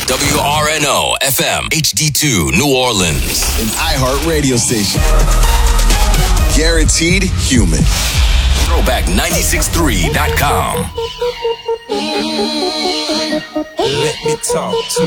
WRNO FM HD2 New Orleans. An iHeart radio station. Guaranteed human. Throwback963.com. Let me talk to